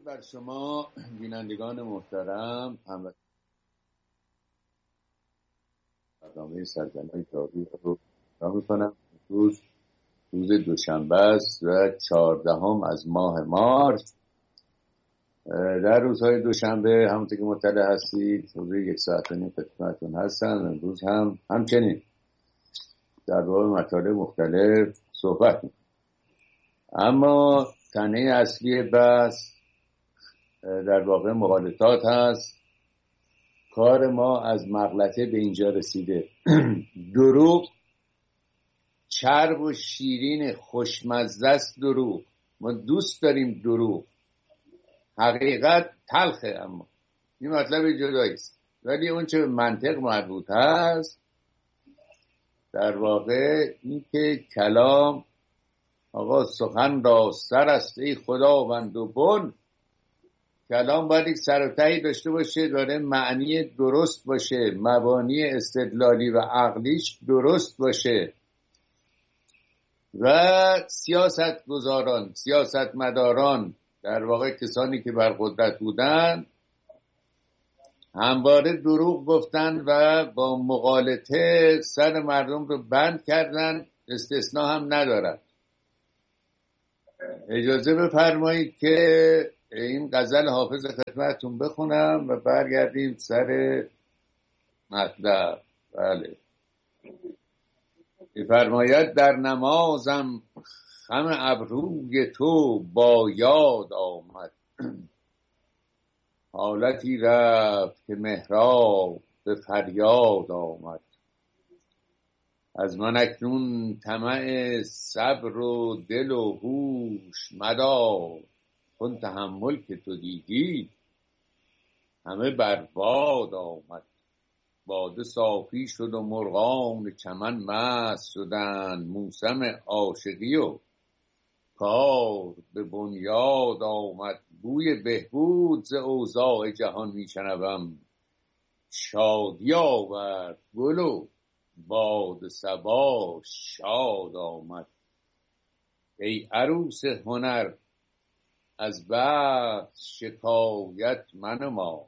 بر شما بینندگان محترم. برنامه سرزمین تاریخ رو را میکنم. روز دوشنبه است و 14 از ماه مارس. در روزهای دوشنبه همونطور که مطلع هستید حدود 1 ساعت و نیم خدمتتون هستم. امروز هم همچنین در باب مطالب مختلف صحبت میکنم، اما تنه اصلی بحث در واقع مغالطات هست. کار ما از مغلطه به اینجا رسیده. دروغ چرب و شیرین خوشمزه است. دروغ ما دوست داریم، دروغ حقیقت تلخه، اما این مطلب جدایی است. ولی اون چه به منطق مربوط هست در واقع این که کلام آقا سخن را سر است ای خداوند و بن. کلام باید یک سر و تهی داشته باشه، داره معنی درست باشه، مبانی استدلالی و عقلیش درست باشه. و سیاستگزاران، سیاستمداران، در واقع کسانی که بر قدرت بودن همواره دروغ گفتن و با مغالطه سر مردم رو بند کردن، استثناء هم ندارد. اجازه بفرمایید که این غزل حافظ خدمتتون بخونم و برگردیم سر مطلب. بله، بفرماید در نمازم خم ابروی تو با یاد آمد. حالتی رفت که محراب به فریاد آمد. از من اکنون طمع صبر و دل و هوش مدار. کن تحمل که تو دیدی همه برباد آمد. باده صافی شد و مرغان چمن مست شدند. موسم عاشقی و کار به بنیاد آمد. بوی بهبود ز اوضاع جهان میشنوم. شادی آورد گل و باد صبا شاد آمد. ای عروس هنر از بخت شکایت منما.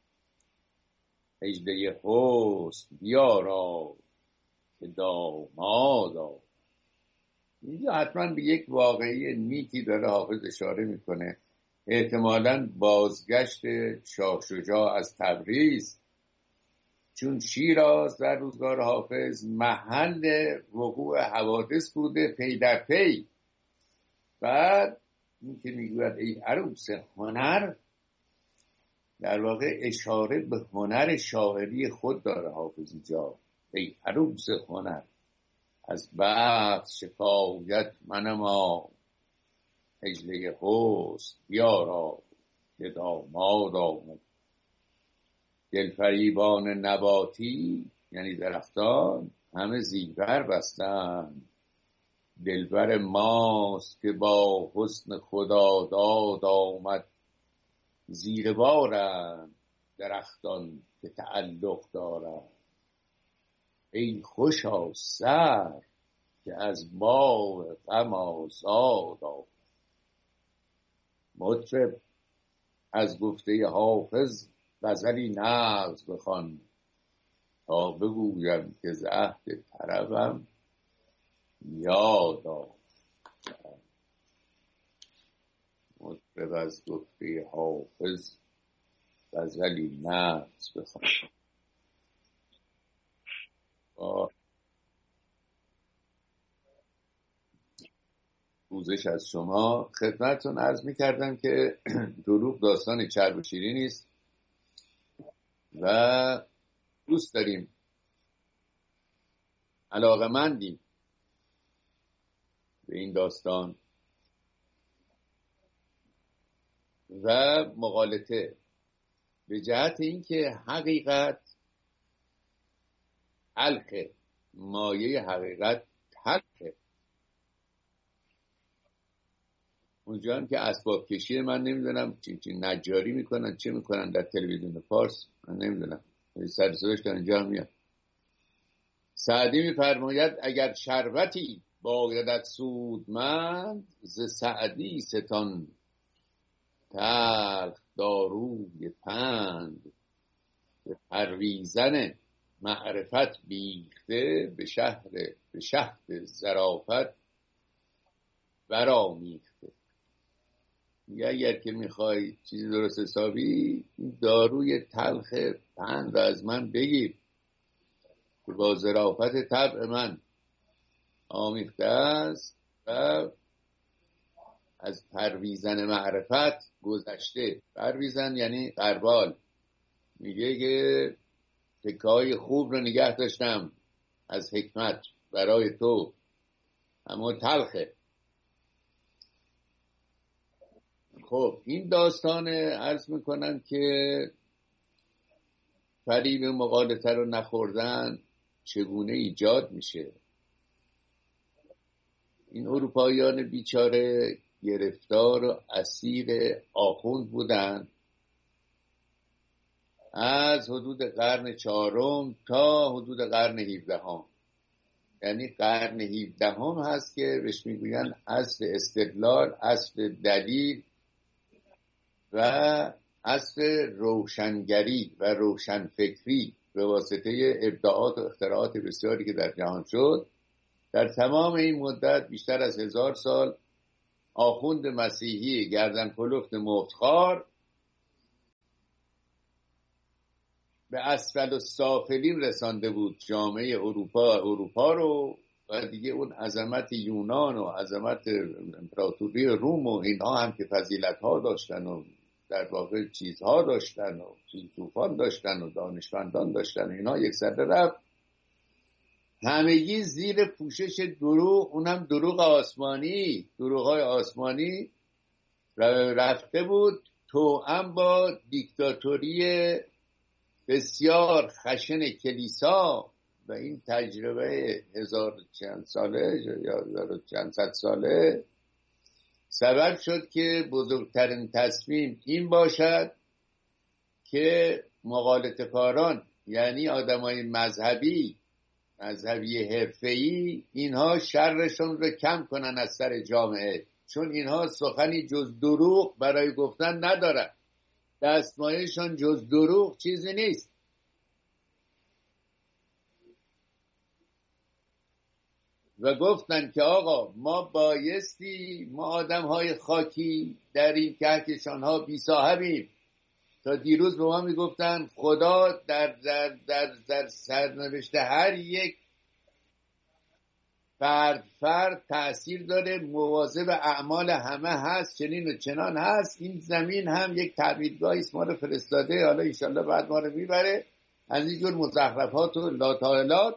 هجله حسن بیارا که داماد آمد. اینجا حتما به یک واقعی نیکی داره حافظ اشاره میکنه، احتمالاً بازگشت شاه شجاع از تبریز، چون شیراز در روزگار حافظ محل وقوع حوادث بوده پی در پی. بعد این که میگوید ای عروس هنر، در واقع اشاره به هنر شاعری خود داره حافظ اینجا. ای عروس هنر از بخت شکایت منما. هجله حسن بیارا که داماد آمد. دلفریبان نباتی یعنی درختان همه زیور بستند. دلبر ماست که با حسن خدا داد آمد. زیر بارند درختان که تعلق دارند. ای خوشا سر که از باغ غم آزاد آمد. مطرب از گفته حافظ غزلی نغز بخوان تا بگویم که ز عهد طربم یاد آمد. مطرب از گفته حافظ غزلی نغز بخوان. پوزش از شما. خدمتتون عرض می‌کردم که دروغ داستان چرب و شیرینی است و دوست داریم، علاقه‌مندیم به این داستان و مغالطه، به جهت اینکه حقیقت تلخه، مایه حقیقت تلخه. اونجا هم که اسباب کشی من نمیدونم چی نجاری میکنن چه میکنن در تلویزیون پارس، من نمیدونم، سر صداش تا اینجا میاد. سعدی میفرماید اگر شربتی بایدت سودمند ز سعدی ستان تلخ داروی پند، به پرویزن معرفت بیخته، به شهد ظرافت برآمیخته. اگر که میخوای چیزی درست حسابی، این داروی تلخ پند رو از من بگیر که با ظرافت طبع من آمیخته است و از پرویزن معرفت گذشته. پرویزن یعنی غربال. میگه که تکه‌های خوب رو نگه داشتم از حکمت برای تو، اما تلخه. خب این داستان عرض میکنم که فریب مغالطه رو نخوردن چگونه ایجاد میشه. این اروپاییان بیچاره گرفتار و اسیر آخوند بودن از حدود قرن 4 تا حدود قرن 17. یعنی قرن 17 هست که بهش میگوین عصر استدلال، عصر دلیل و عصر روشنگری و روشنفکری به واسطه ابداعات و اختراعات بسیاری که در جهان شد. در تمام این مدت بیشتر از 1000 سال آخوند مسیحی گردن کلفت مفتخوار به اسفل السافلین رسانده بود جامعه اروپا رو، و دیگه اون عظمت یونان و عظمت امپراتوری روم و اینها هم که فضیلت‌ها داشتن و در واقع چیزها داشتن و فیلسوفان داشتن و دانشمندان داشتن، اینها یک سره رفت همگی زیر پوشش دروغ، اونم دروغ آسمانی، دروغ‌های آسمانی رفته بود توأم با دیکتاتوری بسیار خشن کلیسا. و این تجربه 1000 چند ساله یا 1000 چند صد ساله سبب شد که بزرگترین تصمیم این باشد که مغالطه‌کاران، یعنی آدمای مذهبی حرفه‌ای، اینها شرشون رو کم کنن از سر جامعه، چون اینها سخنی جز دروغ برای گفتن ندارن، دستمایه‌شون جز دروغ چیزی نیست. و گفتن که آقا ما بایستی، ما آدم‌های خاکی در این کهکشان‌ها بی صاحبیم. تا دیروز به ما میگفتن خدا در سرنوشت هر یک فرد تأثیر داره، مواظب اعمال همه هست، چنین و چنان هست. این زمین هم یک تعبیدگاهی است، ما رو فرستاده، حالا انشالله بعد ما رو میبره. از اینجور مزخرفات و لاطایلات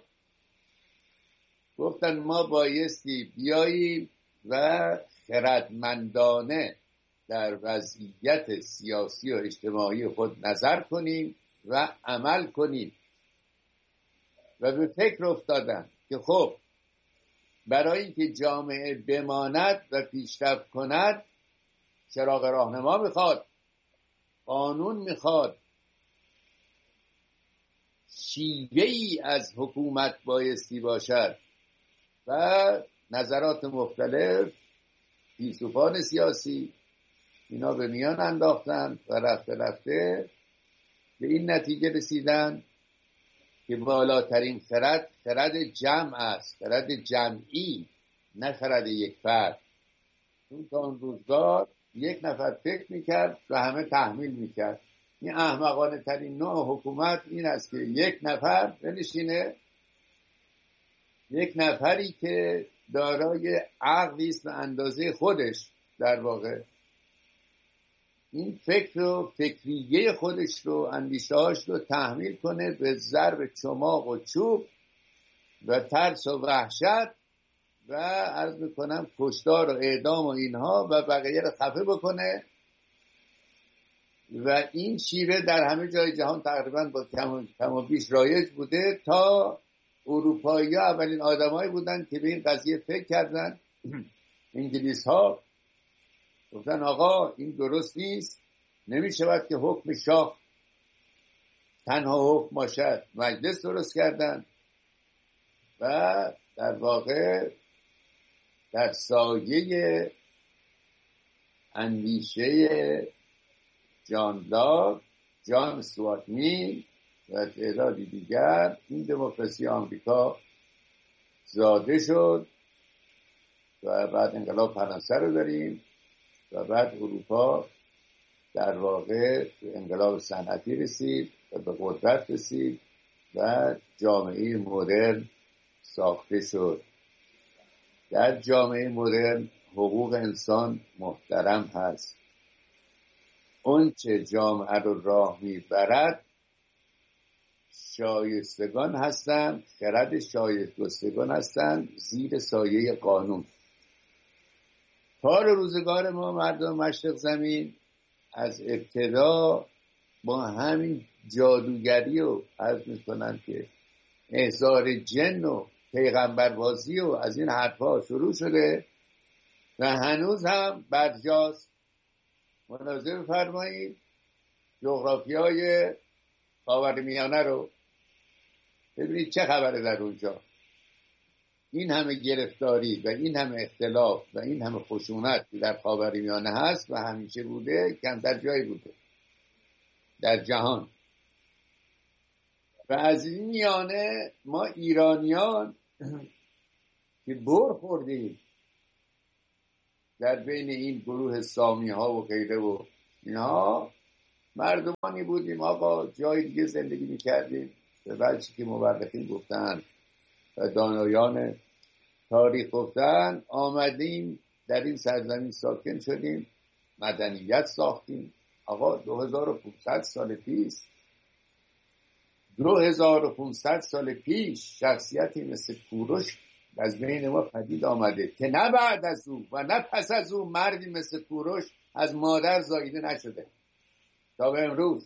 گفتن ما بایستی بیاییم و خردمندانه در وضعیت سیاسی و اجتماعی خود نظر کنیم و عمل کنیم. و به فکر افتادن که خب برای اینکه جامعه بماند و پیشرفت کند، چراغ راهنما میخواد، قانون میخواد، شیوه‌ای از حکومت بایستی باشد. و نظرات مختلف فیلسوفان سیاسی اینا به میان انداختن و رفته رفته به این نتیجه رسیدن که بالاترین خرد جمع است، خرد جمعی، نه خرد یک فرد. چون تا اون روزگار یک نفر فکر میکرد و همه تحمیل میکرد. این احمقانه ترین نوع حکومت این است که یک نفر بنشینه، یک نفری که دارای عقلی است به اندازه خودش، در واقع این فکر و فکریه خودش رو، اندیشه‌هاش رو تحمیل کنه به ضرب چماق و چوب و ترس و وحشت و عرض میکنم کشتار و اعدام و اینها، و بقیه رو خفه بکنه. و این شیوه در همه جای جهان تقریبا با کم و بیش رایج بوده. تا اروپایی ها اولین آدمایی بودن که به این قضیه فکر کردن. انگلیس ها گفتن آقا این درست نیست، نمیشود که حکم شاه تنها حکم باشد. مجلس درست کردن و در واقع در سایه اندیشه جان لاک، جان استوارت میل و تعدادی دیگر این دموکراسی آمریکا زاده شد و بعد انقلاب فرانسه رو داریم و بعد اروپا در واقع انقلاب صنعتی رسید و به قدرت رسید و جامعه مدرن ساخته شد. در جامعه مدرن حقوق انسان محترم هست. اون چه جامعه رو راه میبرد شایستگان هستند، خرد شایستگان هستند زیر سایه قانون. کار روزگار ما مردم مشرق زمین از ابتدا با همین جادوگری و عرض میکنن که احضار جن و پیغمبربازی و از این حرفا شروع شده و هنوز هم برجاست. ملاحظه بفرمایید جغرافیای خاورمیانه رو ببینید چه خبره در اونجا. این همه گرفتاری و این همه اختلاف و این همه خشونت در خاورمیانه هست و همیشه بوده، کم در جایی بوده در جهان. و از این میانه ما ایرانیان که بر خوردیم در بین این گروه سامی ها و غیره و اینها، مردمانی بودیم آقا جای دیگه زندگی میکردیم به وجهی که مورخین گفتن و دانایان تاریخ گفتن، آمدیم در این سرزمین ساکن شدیم، مدنیت ساختیم. آقا 2500 سال پیش 2500 سال پیش شخصیتی مثل کوروش از بین ما پدید آمده که نه بعد از او و نه پس از او مردی مثل کوروش از مادر زاییده نشده تا به امروز.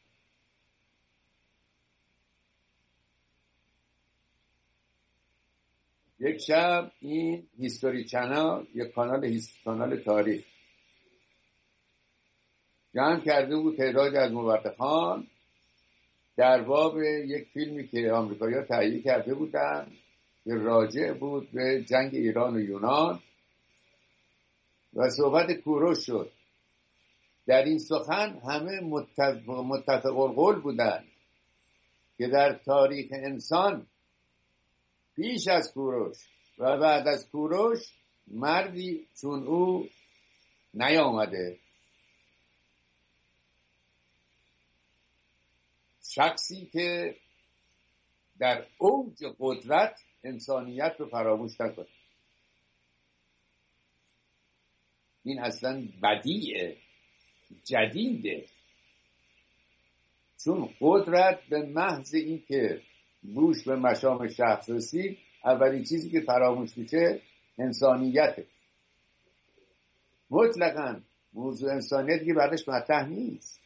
یک شب این هیستوری چنل، یک کانال تاریخ جمع کرده بود تعدادی از مورخان در باب یک فیلمی که آمریکایی‌ها تهیه کرده بودن که راجع بود به جنگ ایران و یونان و صحبت کوروش شد. در این سخن همه متفق القول بودند که در تاریخ انسان پیش از کوروش و بعد از کوروش مردی چون او نیامده. شخصی که در اوج قدرت انسانیت رو فراموش نکنه. این اصلا بدیعه، جدیده، چون قدرت به محض این که گوش به مشام شخص رسید اولین چیزی که فراموش میشه انسانیته. مطلقاً موضوع انسانیت که بعدش مطرح نیست.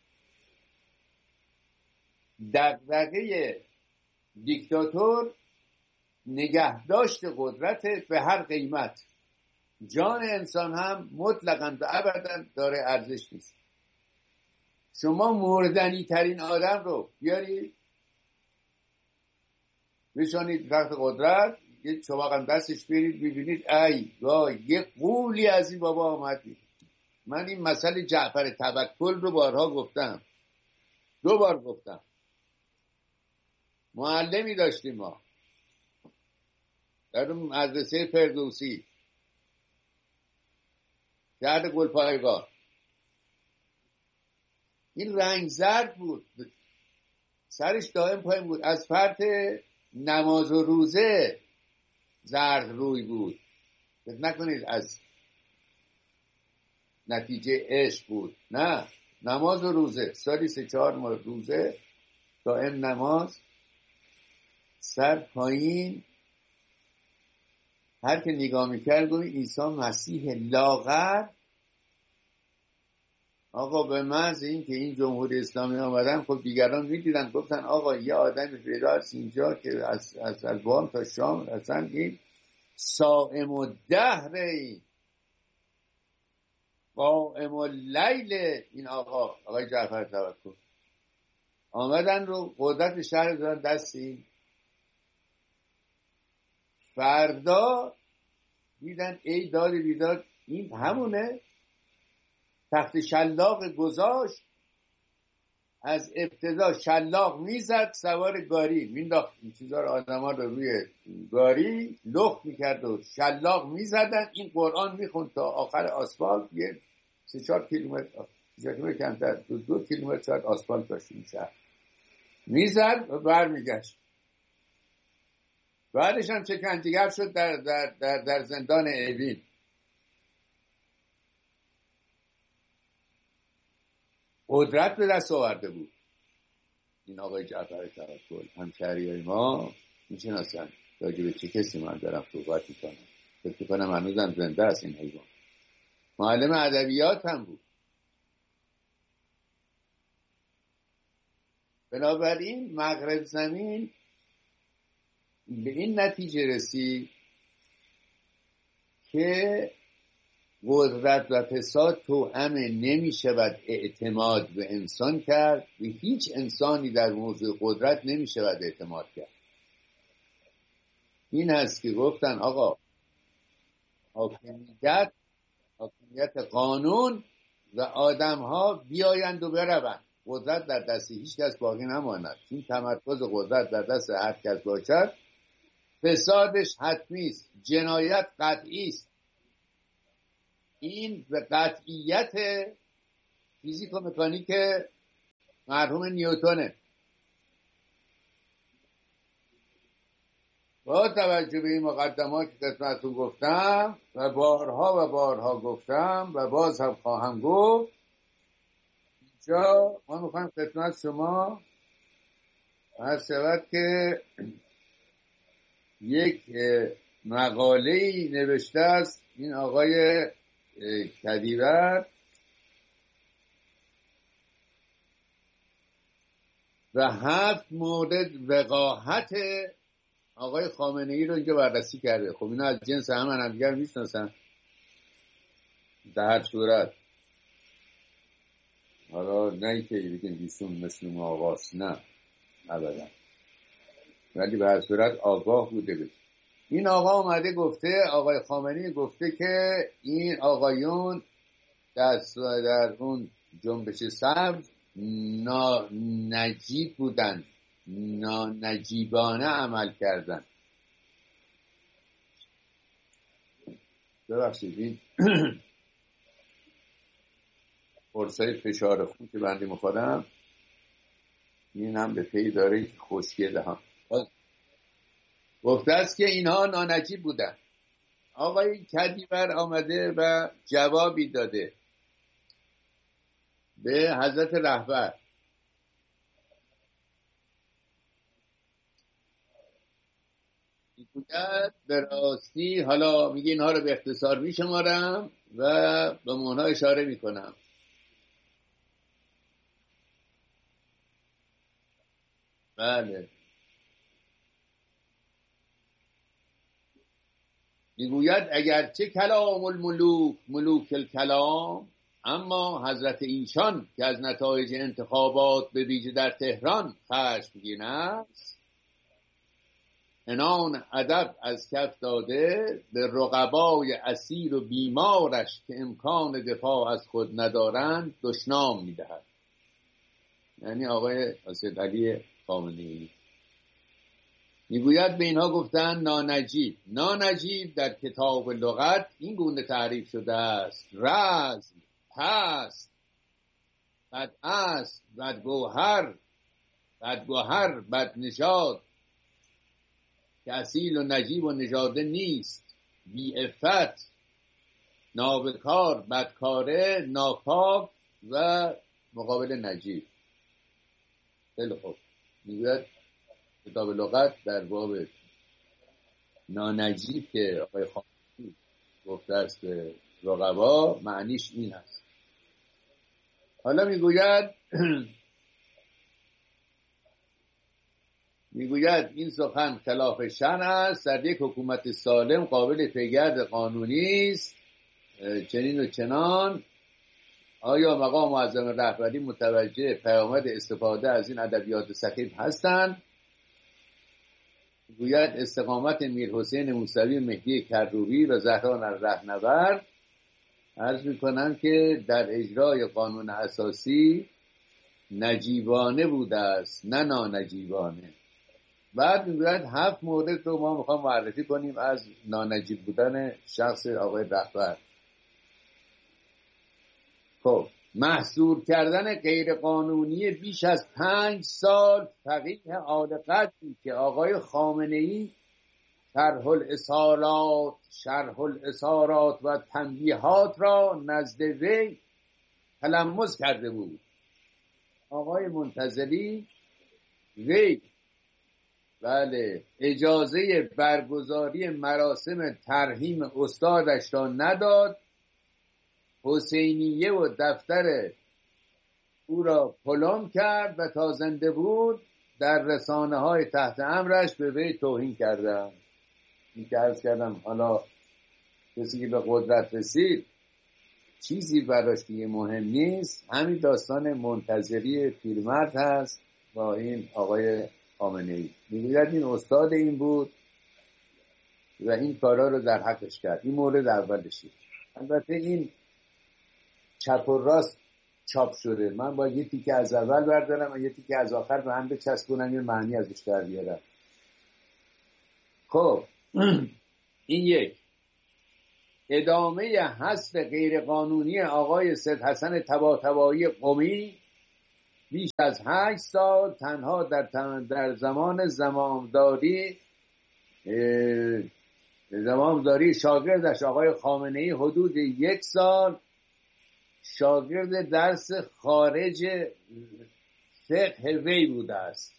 دغدغه دیکتاتور نگهداشت قدرت به هر قیمت. جان انسان هم مطلقاً و ابداً داره ارزش نیست. شما مردنی ترین آدم رو بیارید بشانید تخت قدرت، یه چوبق هم دستش برید ببینید ای وای یه قولی از این بابا آمدی. من این مسئله جعفر توکل رو بارها گفتم، 2 بار گفتم. معلمی داشتیم ما در مدرسه فردوسی درد گلپایگاه. این رنگ زرد بود، سرش دائم پایین بود، از فرط نماز و روزه زرد روی بود. فکر نکنید از نتیجه عشق بود، نه، نماز و روزه، سالی 3-4 ماه روزه دائم نماز، سر پایین. هر که نگاه میکرد گوید عیسی مسیح لاغر. آقا به محض این که این جمهوری اسلامی آمدن خب دیگران میدیدن گفتن آقا یه آدم پیدا هست اینجا که از بام تا شام اصلا این صائم الدهر قائم اللیل. این آقای جعفر توکل آمدن رو قدرت شهر دادن دست این. فردا دیدن ای داد بیداد این همونه. تخت شلاق گذاشت، از ابتدا شلاق میزد، سوار گاری مینداخت این چیزا رو، آدما رو روی گاری لخت میکرد و شلاق میزدن، این قرآن میخوند تا آخر آسفالت. یه 3-4 کیلومتر، 3 کیلومتر کمتر، 2 کیلومتر شاید آسفالت داشت این شهر، میزد و برمیگشت. بعدش هم شکنجهگر شد در زندان اوین. قدرت به دست آورده بود. این آقای جعفر توکل همشهریای ما میشناسن راجع به چه کسی من دارم صحبت میکنم. فکر کنم هنوزم زنده است این حیوان. معلم ادبیات هم بود. بنابراین مغرب زمین به این نتیجه رسید که قدرت و فساد توأم نمی شود اعتماد به انسان کرد، و هیچ انسانی در موضوع قدرت نمی شود اعتماد کرد. این هست که گفتن آقا حاکمیت قانون و آدم ها بیایند و بروند، قدرت در دست هیچ کس باقی نماند. این تمرکز قدرت در دست هر کس باشد، فسادش حتمی است، جنایت قطعی است. این به قطعیت فیزیک و مکانیک مرحوم نیوتونه. با توجه به این مقدمات که خدمتتون گفتم و بارها گفتم و باز هم خواهم گفت، اینجا ما میخوایم خدمت شما عرض شود که یک مقاله‌ای نوشته است این آقای کدیور و 7 مورد وقاحت آقای خامنه‌ای رو اینجا بررسی کرده. خب اینا از جنس هم دیگر میشناسن در هر صورت. حالا نه اینکه بگیم ایشون مثل ما آقاست، نه ابدا، ولی به هر صورت آگاه بوده بشه. این آقا اومده گفته، آقای خامنه‌ای گفته که این آقایون در اون جنبش سبز ناجیب بودن، ناجیبانه عمل کردن. ببخشید این فرصای فشار خون که بنده میخورم این هم به پی داره که خشکی دهان. گفته است که اینها نانجیب بودن. آقای کدیور آمده و جوابی داده به حضرت رهبر. میگوید به راستی، حالا میگه اینها رو به اختصار میشمارم و به اونها اشاره میکنم. بله، میگوید اگرچه کلام الملوک ملوک الکلام، اما حضرت ایشان که از نتایج انتخابات به ویژه در تهران خشمگین است، عنان ادب از کف داده به رقبای اسیر و بیمارش که امکان دفاع از خود ندارند دشنام میدهد. یعنی آقای اسدعلی خامنه‌ای میگوید به اینها گفتن نانجیب. نانجیب در کتاب لغت این گونه تعریف شده است: رزم، پست، بداصل، بدگوهر، بدنژاد، که اصیل و نجیب و نژاده نیست، بی عفت، نابکار، بدکاره، ناپاک و مقابل نجیب. خیلی خوب. میگوید کتاب لغت در باب نانجیب که آقای خامنه‌ای گفته است به رقبا، معنیش این است. حالا میگوید این سخن خلاف شرع است، در یک حکومت سالم قابل پیگرد قانونی است، چنین و چنان. آیا مقام معظم رهبری متوجه پیامد استفاده از این ادبیات سخیف هستند؟ گوید استقامت میرحسین موسوی، مهدی کروبی و زهران رهنورد عرض میکنم که در اجرای قانون اساسی نجیبانه بوده است نه نانجیبانه. بعد میگوید 7 مورد رو ما میخوام معرفی کنیم از نانجیب بودن شخص آقای رهبر. خب، محصور کردن غیر قانونی بیش از 5 سال فقیه عالی قدری که آقای خامنه‌ای شرح الاسارات و تنبیهات را نزد وی تلمس کرده بود. آقای منتظری وی بله اجازه برگزاری مراسم ترحیم استادش را نداد، حسینیه و دفتر او را پلم کرد و تا زنده بود در رسانه های تحت امرش به وی توهین کردند. این که عرض کردم حالا کسی که به قدرت رسید چیزی براش دیگه مهم نیست. همین داستان منتظری پیرمرد هست با این آقای خامنه‌ای. میگوید این استاد این بود و این کارا رو در حقش کرد. این مورد اولشه. البته این چپ و راست چاپ شده، من با یه تیکه از اول بردارم و یه تیکه از آخر به هم بچسبونم یه معنی ازش در بیارم. خب این یک. ادامه حذف غیرقانونی آقای سید حسن طباطبایی قمی بیش از 8 سال تنها در زمان زمامداری شاگردش آقای خامنه‌ای حدود 1 سال شاگرد درس خارج فقه وی بوده است.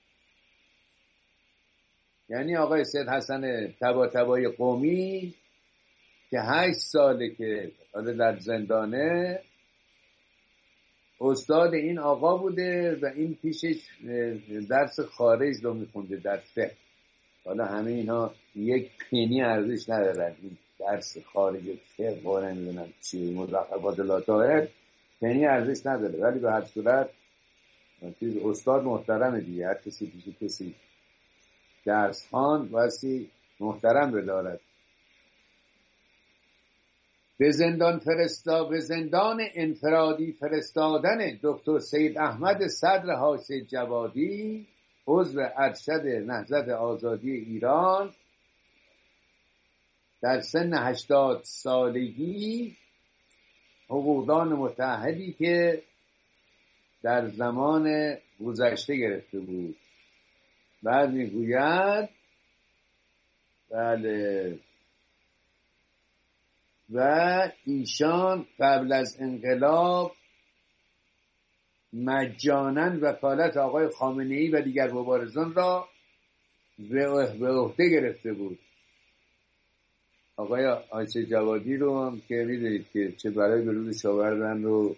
یعنی آقای سید حسن طباطبایی قمی که 8 ساله که حالا در زندانه استاد این آقا بوده و این پیشش درس خارج رو میخونده در فقه. حالا همه اینا یک پنی ارزش ندارن، این درس خارج فقه و نمیدونم چی مضخرفات لاتائر پنی ارزش نداره، ولی به هر صورت چیز استاد محترم دیگه. هر کسی پیش کسی درس خوان واسه محترم بدارد. به زندان انفرادی فرستادن دکتر سید احمد صدر حاشیه جوادی عضو ارشد نهضت آزادی ایران در سن 80 سالگی، حقوقدان متعهدی که در زمان گذشته گرفته بود. بعد میگوید بله و ایشان قبل از انقلاب مجانا وکالت آقای خامنه‌ای و دیگر مبارزان را به عهده گرفته بود. آقای حاشیه جوادی رو هم که میدونید که چه برای به روزش آوردن رو.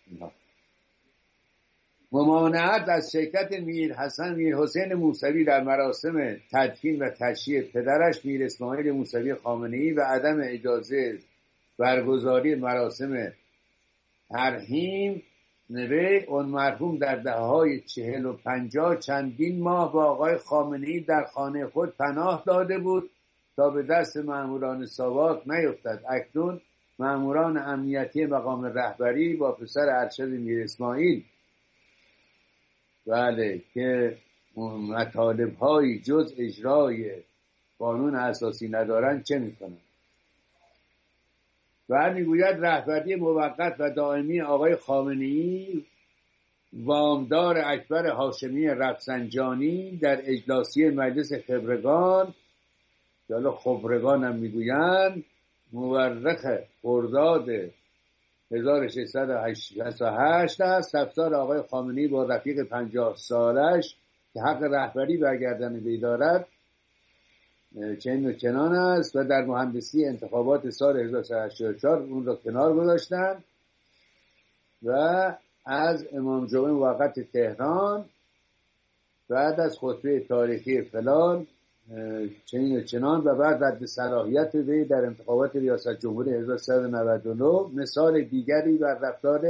ممانعت از شرکت میر حسین موسوی در مراسم تدفین و تشییع پدرش میر اسماعیل موسوی خامنه‌ای و عدم اجازه برگزاری مراسم ترحیم وی اون مرحوم در دهه‌های 40 و 50 چندین ماه با آقای خامنه‌ای در خانه خود پناه داده بود تا به دست ماموران ساواک نیفتد. اکنون ماموران امنیتی مقام رهبری با پسر ارشد میر اسماعیل بله که مطالب‌های جز اجرای قانون اساسی ندارن چه میکنن؟ و میگوید رهبری موقت و دائمی آقای خامنه‌ای وامدار اکبر هاشمی رفسنجانی در اجلاسی مجلس خبرگان، حالا خبرگان هم میگویند، مورخ خرداد 1688 است. رفتار آقای خامنه‌ای با رفیق 50 سالش که حق رهبری برگردن وی دارد چنین و چنان است و در مهندسی انتخابات سال 1384 اون را کنار گذاشتن و از امام جمعه موقت تهران بعد از خطبه تاریخی فلان چنین و چنان و بعد رد صلاحیت وی در انتخابات ریاست جمهوری 1399 مثال دیگری بر رفتار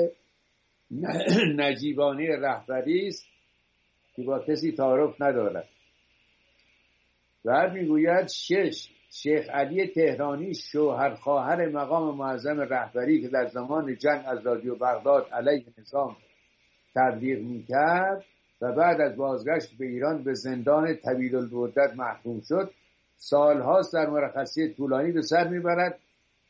نجیبانه رهبری است که با کسی تعارف ندارد. بعد میگوید 6 شیخ علی تهرانی شوهر خواهر مقام معظم رهبری که در زمان جنگ از رادیو بغداد علیه نظام تبلیغ میکرد و بعد از بازگشت به ایران به زندان طویل المدت محکوم شد، سالهاست در مرخصی طولانی به سر میبرد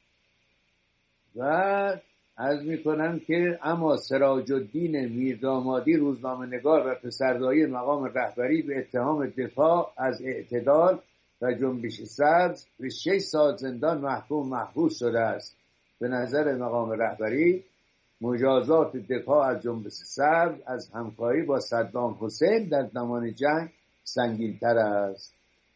و عرض میکنم که اما سراج الدین میردامادی روزنامه‌نگار و پسردایی مقام رهبری به اتهام دفاع از اعتدال و جنبش سبز به 6 سال زندان محبوس شده است. به نظر مقام رهبری مجازات دفاع از جنبش سبز از همکاری با صدام حسین در زمان جنگ سنگین‌تر است.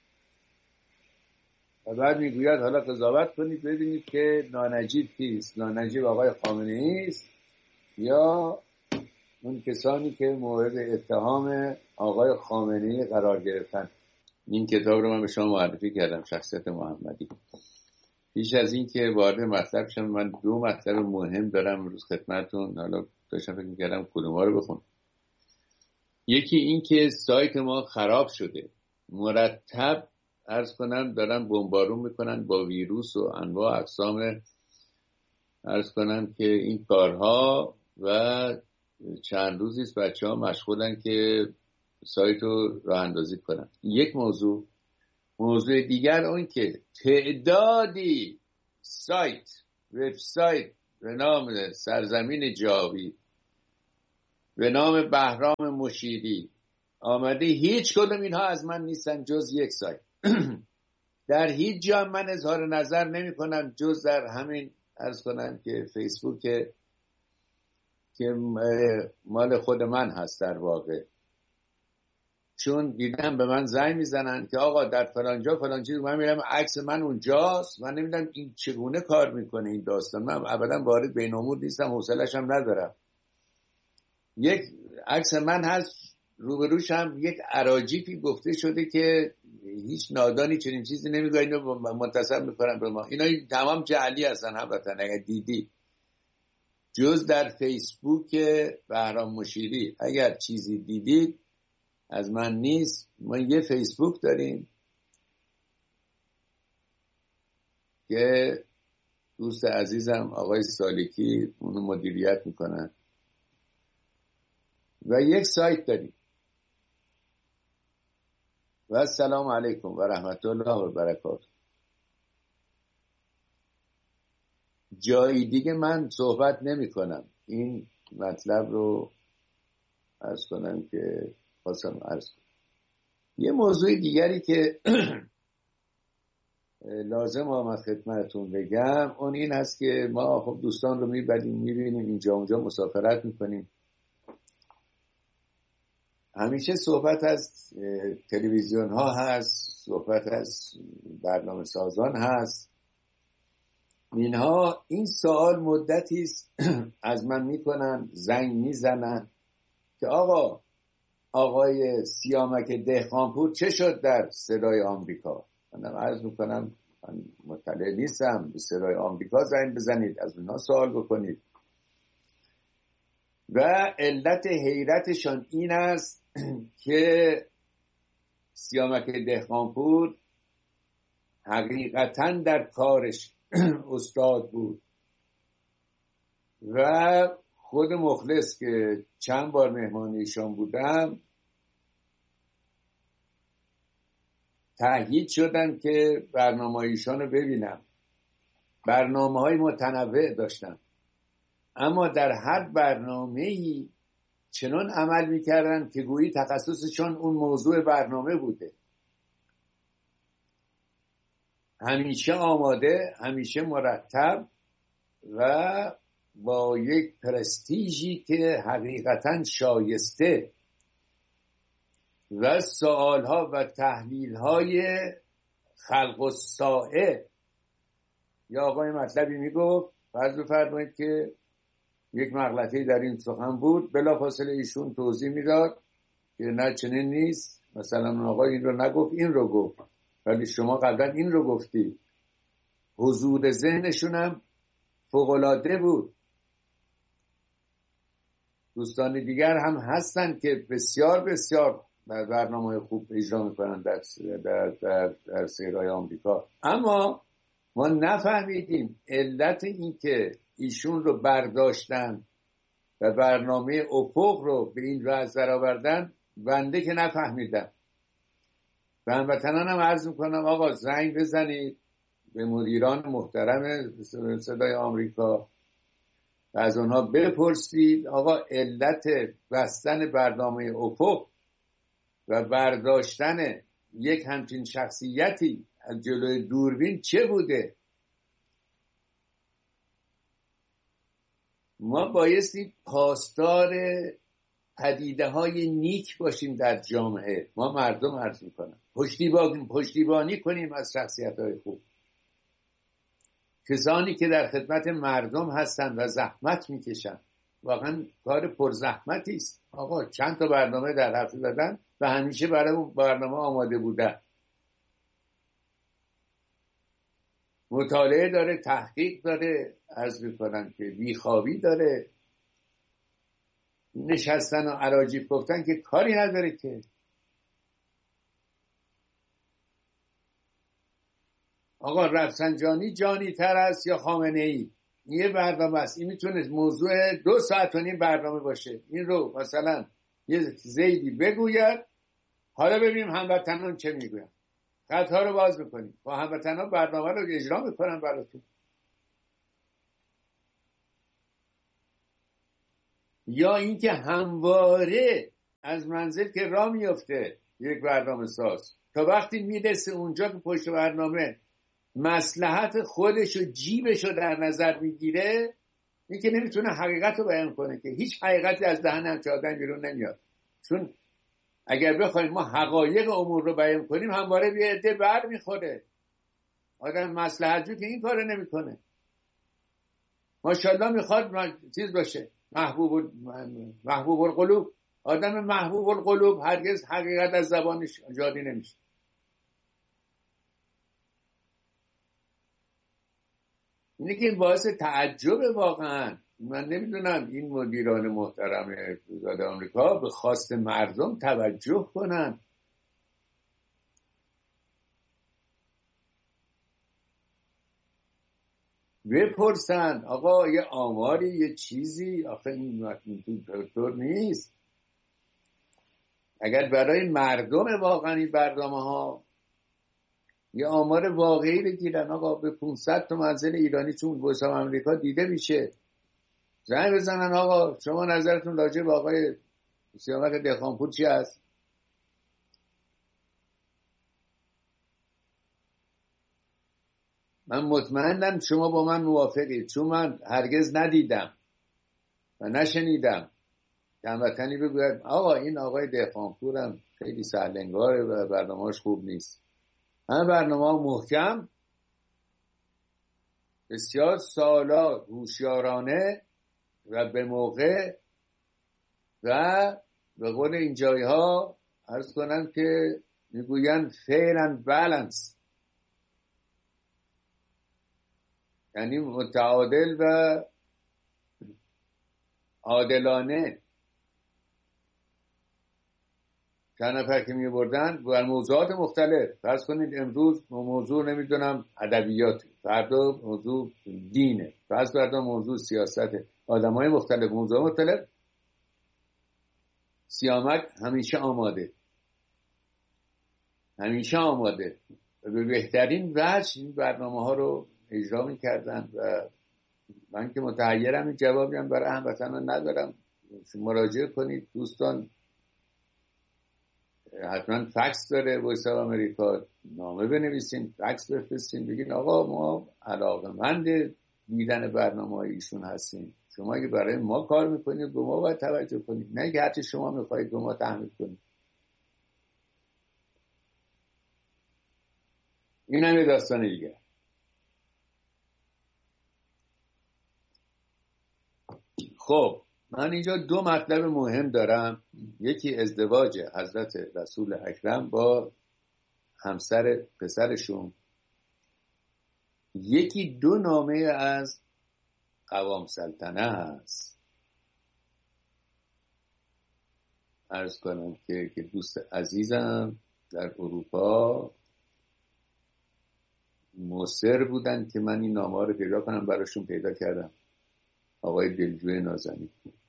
و بعد میگوید حالا قضاوت کنید ببینید که نانجیب کیست؟ نانجیب آقای خامنه‌ای است یا اون کسانی که مورد اتهام آقای خامنه‌ای قرار گرفتن. این کتاب رو من به شما معرفی کردم، شخصیت محمدی. پیش از این که وارد مطلب شم، من 2 مطلب مهم دارم امروز خدمتتون. حالا داشتم فکر می‌کردم کدوم‌ها رو بخونم. یکی این که سایت ما خراب شده، مرتب عرض کنم دارن بمبارون میکنن با ویروس و انواع اقسام، عرض کنم که این کارها و چند روزیست بچه ها مشغولن که سایت رو راه اندازی کنن. یک موضوع دیگر اون که تعدادی سایت، وبسایت به نام سرزمین جاوید، به نام بهرام مشیری آمده، هیچ کدوم اینها از من نیستن جز یک سایت. در هیچ جا من اظهار نظر نمی کنم جز در همین عرض کنم که فیسبوک که مال خود من هست در واقع، چون دیدم به من زنگ میزنن که آقا در فلانجا فلان چیز، من میرم عکس من اونجاست، من نمیدونم این چگونه کار میکنه این داستان. من ابدا وارد بین امور نیستم، حوصله‌اش هم ندارم. یک عکس من هست، روبروش هم یک اراجیفی گفته شده که هیچ نادانی چنین چیزی نمیگه، اینو منتسب میکنن به ما. اینا تمام جعلی هستن هموطن. اگر دیدی جز در فیسبوک بهرام مشیری اگر چیزی دیدید از من نیست. ما یه فیسبوک داریم که دوست عزیزم آقای سالکی اونو مدیریت میکنن و یک سایت داریم. و السلام علیکم و رحمت الله و برکاته. جایی دیگه من صحبت نمی کنم. این مطلب رو عرض کنم که خواستم عرض کنم. یه موضوع دیگری که لازم آمد خدمتون بگم اون این هست که ما خب دوستان رو میبینیم اینجا اونجا مسافرت میکنیم. همیشه صحبت از تلویزیون ها هست، صحبت از برنامه سازان هست. اینها این سوال مدتی است از من میکنن، زنگ میزنن که آقای سیامک دهقانپور چه شد در صدای آمریکا؟ من عرض میکنم من مطلع نیستم، به صدای آمریکا زنگ بزنید، از اونها سوال بکنید. و علت حیرتشان این است که سیامک دهقانپور حقیقتاً در کارش استاد بود و خود مخلص که چند بار مهمان ایشان بودم تأکید شدم که برنامه ایشان رو ببینم. برنامه های متنوع داشتم، اما در هر برنامه‌ای چنان عمل میکردن که گویی تخصصشون اون موضوع برنامه بوده. همیشه آماده، همیشه مرتب و با یک پرستیژی که حقیقتاً شایسته و سوالها و تحلیل‌های خلق الساعه. یا آقای مطلبی میگفت فرض بفرمایید که یک مغلطه‌ای در این سخن بود، بلافاصله ایشون توضیح میداد که نه چنین نیست، مثلا اون آقا این رو نگفت این رو گفت، ولی شما قبلا این رو گفتی. حضور ذهنشون هم فوق‌العاده بود. دوستان دیگر هم هستن که بسیار بسیار برنامه خوب اجرا میکنن در سیرهای آمریکا. اما ما نفهمیدیم علت این که ایشون رو برداشتن و برنامه افق رو به این وضع درآوردن، بنده که نفهمیدم. به هموطنان هم عرض میکنم آقا زنگ بزنید به مدیران محترم صدای آمریکا و از اونها بپرسید آقا علت بستن برنامه افق و برداشتن یک همچین شخصیتی از جلوی دوربین چه بوده. ما بایستی پاسدار پدیده های نیک باشیم در جامعه. ما مردم عرض میکنم پشتیبانی کنیم از شخصیت های خوب، کسانی که در خدمت مردم هستند و زحمت میکشن. واقعا کار پرزحمتی است. آقا چند تا برنامه در هفته دادن و همیشه برای اون برنامه آماده بودن. مطالعه داره، تحقیق داره، عرض میکنم که بیخوابی داره. نشستن و اراجیف گفتن که کاری نداره که. آقا رفسنجانی جانی تر است یا خامنه ای؟ این یه برنامه است. این میتونه موضوع 2 ساعت و نیم برنامه باشه. این رو مثلا یه زیدی بگوید، حالا ببینیم هموطنان چه میگوین. خطها رو باز میکنیم، با هموطنان برنامه رو اجرا میکنن براتون. یا اینکه همواره از منزل که راه میفته یک برنامه ساز تا وقتی میرسه اونجا که پشت برنامه مصلحت خودش و جیبش رو در نظر میگیره، این که نمیتونه حقیقت رو بیان کنه، که هیچ حقیقتی از دهن همچه آدم بیرون نمیاد. چون اگر بخوایم ما حقایق امور رو بیان کنیم همواره به عده بر میخوره. آدم مصلحت جو که این کار نمیکنه. ماشاءالله میخواد چیز باشه، محبوب القلوب. آدم محبوب القلوب هرگز حقیقت از زبانش جاری نمیشه. اینه که این باعث تعجب واقعا. من نمیدونم این مدیران محترم وزارت آمریکا به خواست مردم توجه کنن، بپرسن آقا یه آماری یه چیزی. آخه این طور نیست. اگر برای مردم واقعا این برنامه ها یه آمار واقعی بگیرن، آقا به 500 تا منزل ایرانی چون وسام آمریکا دیده میشه، زنگ بزنن آقا شما نظرتون راجع به آقای سیامک دهقانپور چی هست؟ من مطمئنم شما با من موافقید، چون من هرگز ندیدم و نشنیدم که هموطنی بگوید آقا این آقای دهقانپورم خیلی سهلنگاره و برنامه‌اش خوب نیست. همه برنامه محکم، بسیار سالا هوشیارانه و به موقع و به قول این جای ها عرض کنم که میگوین fair and balance، یعنی متعادل و عادلانه. چند نفر که میبردن بر موضوعات مختلف، فرض کنید امروز موضوع نمیدونم ادبیات، فردا موضوع دینه، فردا موضوع سیاسته، آدمای مختلف، موضوع مختلف. سیامک همیشه آماده به بهترین وجه این برنامه ها رو اجرا میکردن و من که متحیرم این جوابی هم برای هموطنان ندارم. مراجعه کنید دوستان، حتما فکس داره وایساد آمریکا، نامه بنویسین، فکس بفرستین، بگین آقا ما علاقه‌مند دیدن برنامه‌های ایشون هستیم، شما اگه برای ما کار میکنید به ما باید توجه کنید، نه که هرچی شما میخواید به ما تحمیل کنید. این هم یه داستان دیگه. خب من اینجا 2 مطلب مهم دارم. یکی ازدواج حضرت رسول اکرم با همسر پسرشون، یکی 2 نامه از قوام سلطنه هست. عرض کنم که دوست عزیزم در اروپا مصر بودن که من این نامه ها رو پیدا کنم، براشون پیدا کردم. آقای دلجوی نازنین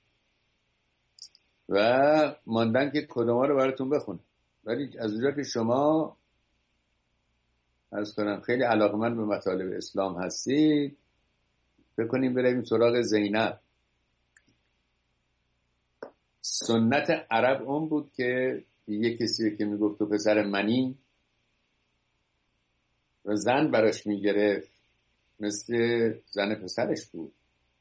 و ماندن که کدوم ها رو براتون بخونم. ولی از اونجا که شما عرض کنم خیلی علاقمند به مطالب اسلام هستید، بکنیم بریم سراغ زینب. سنت عرب اون بود که یه کسی که میگفت تو پسر منی و زن براش میگرفت مثل زن پسرش بود.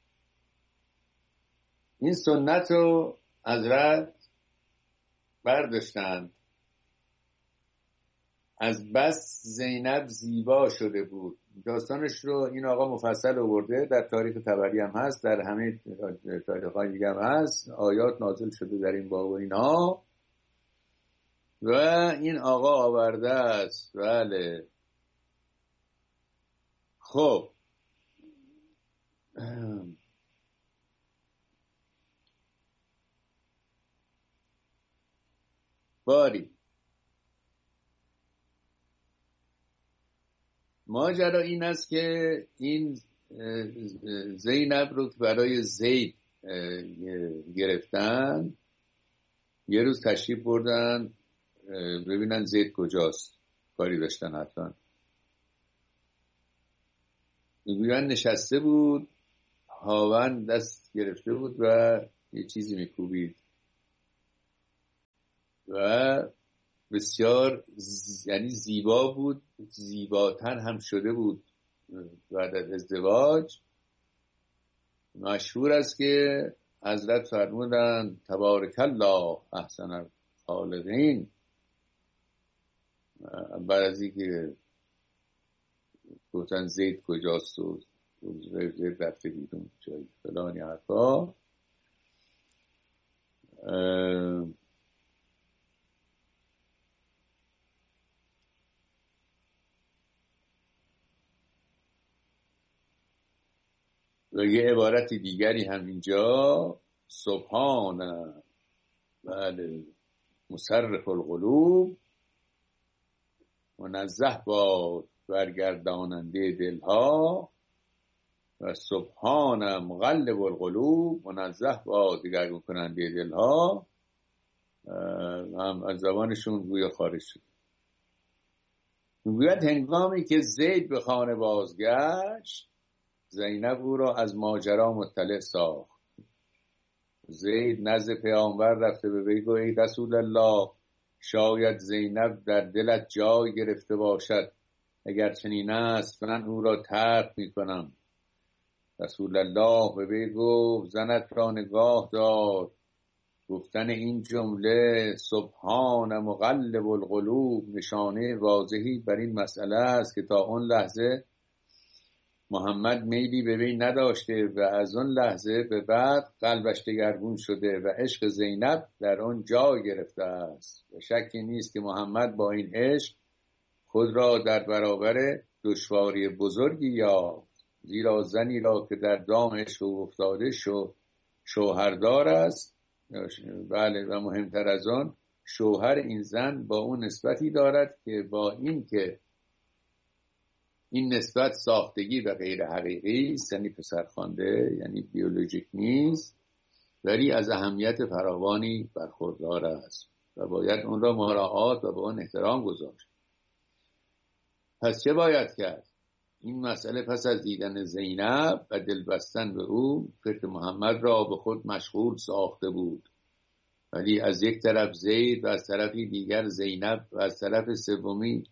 این سنت رو حضرت برداشتند. از بس زینب زیبا شده بود. داستانش رو این آقا مفصل آورده، در تاریخ طبری هم هست، در همه تاریخ‌های دیگه هم هست، آیات نازل شده در این باب و اینها و این آقا آورده است. بله خب باری ماجرا این است که این زینب رو برای زید گرفتن. یه روز تشریف بردن ببینن زید کجاست، کاری داشتن حتما. میگوین نشسته بود، هاون دست گرفته بود و یه چیزی میکوبید و بسیار یعنی زیبا بود، زیباتر هم شده بود بعد از ازدواج. مشهور است که حضرت فرمودن تبارک الله احسن الخالقین. بعد از اینکه گفتن زید کجاست و زید رفته بیرون جایی فلانی حرفا، و یه عبارت دیگری هم اینجا سبحان بله مصرف القلوب منزه باد برگرداننده دلها و سبحان مغلب القلوب منزه باد دگرگون کننده دلها. هم از زبانشون گویا خارج شد. میگوید هنگامی که زید به خانه بازگشت، زینب او را از ماجرا مطلع ساخت. زید نزد پیامبر رفته به وی گفت ای رسول الله، شاید زینب در دلت جای گرفته باشد، اگر چنین است من او را ترک می کنم. رسول الله به وی گفت زنت را نگاه دار. گفتن این جمله سبحان مغلب القلوب نشانه واضحی بر این مسئله است که تا اون لحظه محمد میلی به وی نداشته و از اون لحظه به بعد قلبش دگرگون شده و عشق زینب در اون جای گرفته است و شکی نیست که محمد با این عشق خود را در برابر دشواری بزرگی یافت، زیرا زنی را که در دام عشق افتاده شوهردار است. بله و مهمتر از آن شوهر این زن با اون نسبتی دارد که با این که این نسبت ساختگی و غیر حقیقی است، یعنی پسرخوانده، یعنی بیولوژیک نیست، ولی از اهمیت فراوانی برخوردار است و باید اون را مراعات و به اون احترام گذاشت. پس چه باید کرد؟ این مسئله پس از دیدن زینب و دل بستن به او فکر محمد را به خود مشغول ساخته بود، ولی از یک طرف زید و از طرفی دیگر زینب و از طرف سومی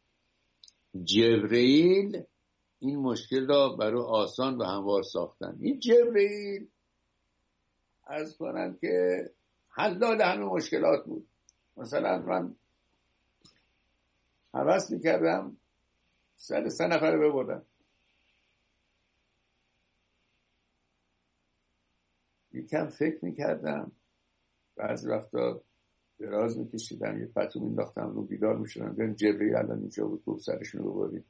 جبرئیل این مشکل را برای آسان و هموار ساختن. این جبرئیل عرض کنم که حلال همه مشکلات بود. مثلا من هوس میکردم 3 نفر رو ببردم، یکم فکر میکردم، بعضی وقتا دراز میکشیدم، یه پتو مینداختم رو بیدار میشدم بریم جبرئیل الان اینجا بود گفت سرشون رو ببرید.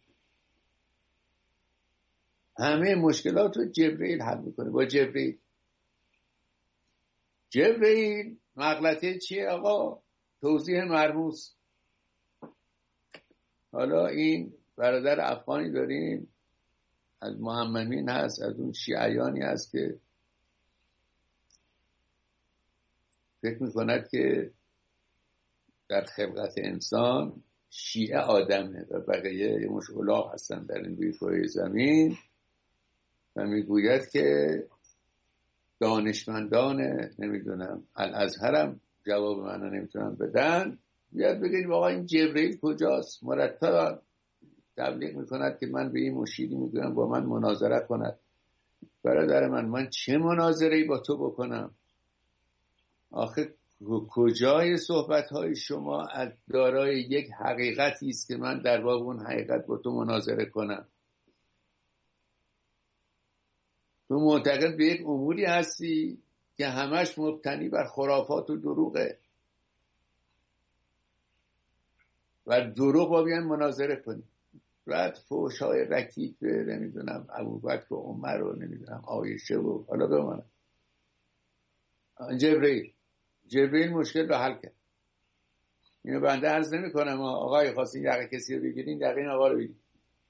همه مشکلات رو جبرئیل حل میکنه. با جبرئیل مغلطه چیه آقا؟ توضیح مرموز. حالا این برادر افغانی داریم از محمدین هست، از اون شیعیانی هست که فکر میکند که در خلقت انسان شیعه آدمه و بقیه یه مش الاغ هستن در این روی کره زمین و میگوید که دانشمندان نمیدونم الازهرم جواب منو نمیتونن بدن، بیاد بگید آقا این جبرئیل کجاست؟ مرتب تبلیغ میکند که من به این مشیری میگویم با من مناظره کند. برادر من چه مناظره‌ای با تو بکنم؟ آخه کجای صحبت‌های شما از دارای یک حقیقتی است که من در باب اون حقیقت با تو مناظره کنم؟ تو معتقد به یک اموری هستی که همش مبتنی بر خرافات و دروغه و دروغ با بیان مناظره کنی. بعد فحش‌های رکیک نمیدونم ابوبکر و عمر و نمیدونم عایشه و حالا بمانم جبرئیل مشکل رو حل کرد. اینو بنده عرض نمی کنم آقای خواستین یقه کسی رو بگیرین یقه این آقا رو بگیرین.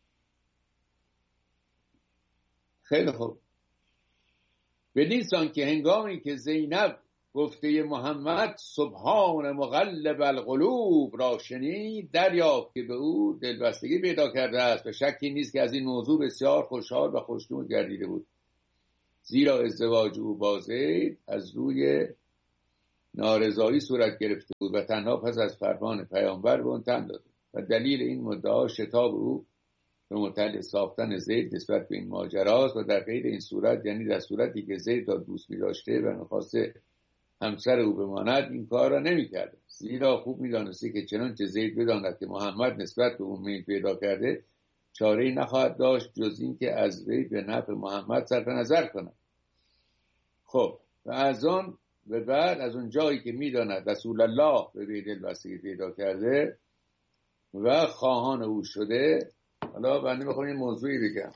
خیلی خوب. بدین سان که هنگامی که زینب گفته محمد سبحان مقلب القلوب را شنید، دریافت که به او دلبستگی پیدا کرده است و شکی نیست که از این موضوع بسیار خوشحال و خوشنود گردیده بود، زیرا ازدواج او با زید از روی نارضایی صورت گرفته بود و تنها پس از فرمان پیامبر به اون تن داده و دلیل این مدعا شتاب او به متعلق ساختن زید نسبت به این ماجراست و در غیر این صورت، یعنی در صورتی که زید را دوست می داشته و می‌خواسته همسر او بماند، این کار را نمی کرده، زیرا خوب می دانسته که چنانچه زید بداند که محمد نسبت به او میل پیدا کرده چاره‌ای نخواهد داشت جز این که از وی به نفع محمد صرف نظر کند. خب و از آن و بعد از اون جایی که می داند رسول الله به وی دلبستگی پیدا کرده و خواهان او شده. حالا بنده میخوام این موضوعی بگم.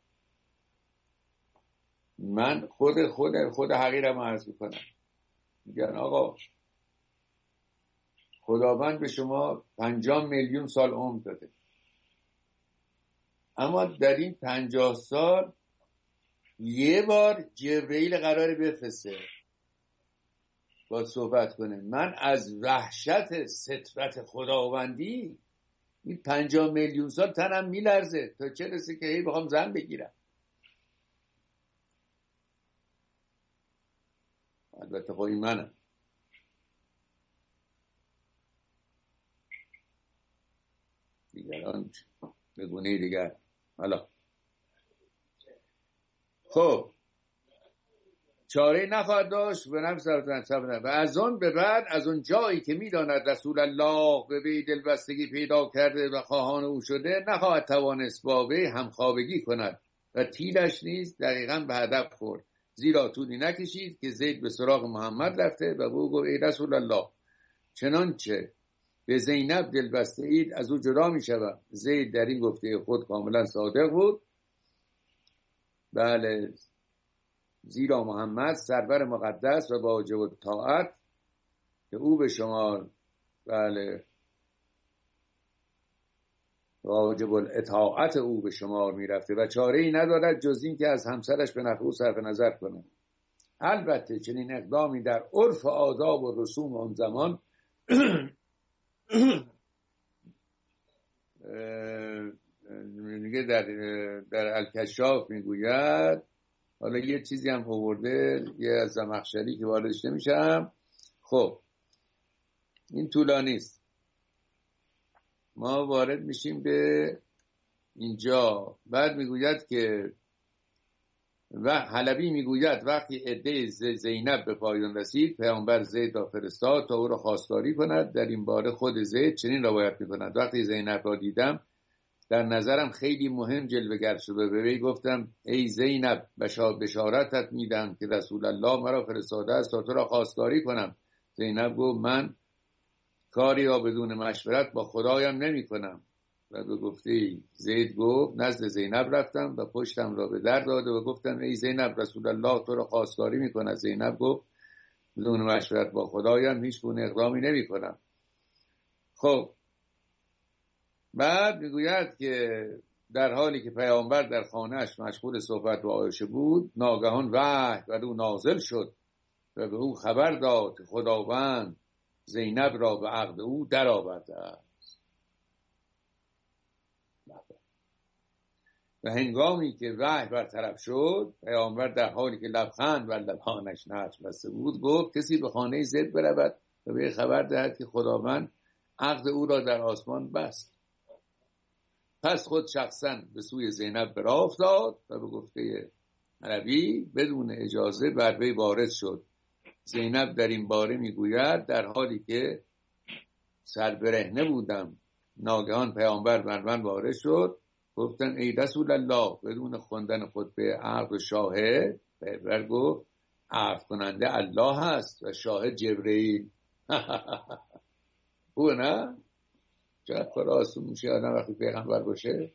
من خود حقیرم عرض میکنم. میگن آقا خداوند به شما 50 میلیون سال عمر داده، اما در این 50 سال یه بار جبرئیل قراره بفرسته با صحبت کنه. من از وحشت سترت خداوندی این 50 میلیون سال تنم میلرزه تا چه رسه که هی بخوام زن بگیرم. البته خب این منم. دیگران به گونه دیگر. حالا خب چاره نخواهد داشت به نفس و از آن به بعد از اون جایی که میداند رسول الله به وی دلبستگی پیدا کرده و خواهان او شده نخواهد توانست با وی همخوابگی کند و تیلش نیز دقیقاً به هدف خورد، زیرا طولی نکشید که زید به سراغ محمد رفته و او گفت ای رسول الله چنانچه به زینب دلبسته اید از او جدا می شود. زید در این گفته خود کاملا صادق بود. بله، زیرا محمد سرور مقدس و واجب الطاعت که او به شمار واجب الاطاعت او به شمار می رفته و چاره ای ندارد جز این که از همسرش به نفع او صرف نظر کنه. البته چنین اقدامی در عرف آداب و رسوم آن زمان میگه در الکشاف میگوید. حالا یه چیزی هم آورده یه از زمخشری که واردش نمیشم. خب این طولانی است، ما وارد میشیم به اینجا. بعد میگوید که و حلبی میگوید وقتی عده زینب به پایان رسید پیامبر زید را فرستاد تا او را خواستاری کند. در این باره خود زید چنین روایت میکند وقتی زینب را دیدم در نظرم خیلی مهم جلوه‌گر شده، به وی گفتم ای زینب بشارتت میدم که رسول الله مرا فرستاده است تا تو را خواستاری کنم. زینب گفت من کاری را بدون مشورت با خدایم نمی کنم. و به گفته زید گفت نزد زینب رفتم و پشتم را به در داده و گفتم ای زینب رسول الله تو را خواستاری می کند. زینب گفت بدون مشورت با خدایم هیچ گونه اقدامی نمی کنم. خب بعد میگوید که در حالی که پیامبر در خانهش مشغول صحبت با عایشه بود، ناگهان وحی بر او نازل شد و به او خبر داد که خداوند زینب را به عقد او در آورده است. و هنگامی که وحی برطرف شد، پیامبر در حالی که لبخند بر لبانش نقش بسته بود گفت کسی به خانه زید برود و به خبر دهد که خداوند عقد او را در آسمان بست. پس خود شخصا به سوی زینب به راه افتاد و به گفته عربی بدون اجازه بر وی وارد شد. زینب در این باره میگوید در حالی که سربرهنه بودم، ناگهان پیامبر بر من وارد شد. گفتن ای رسول الله، بدون خوندن خطبه عقد و شاهد، پیامبر گفت عقد کننده الله هست و شاهد جبرئیل. خوبه نه؟ چقدر کار آسون میشه آدم وقتی پیغمبر باشه.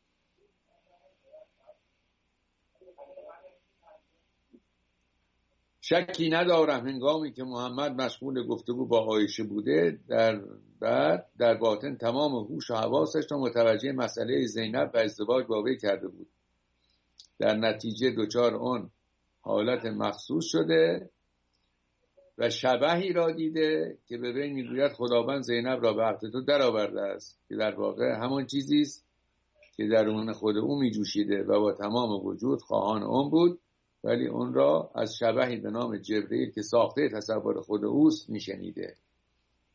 شکی ندارم هنگامی که محمد مشغول گفتگو با عایشه بوده، در باطن تمام هوش و حواسش را متوجه مسئله زینب و ازدواج با وی کرده بود. در نتیجه دچار اون حالت مخصوص شده و شبحی را دیده که به وی میگوید خداوند زینب را به عقد تو در آورده است، که در واقع همان چیزی است که درون خود او میجوشیده و با تمام وجود خواهان اون بود، ولی اون را از شبحی به نام جبرئیل که ساخته تصور خود اوست میشنیده.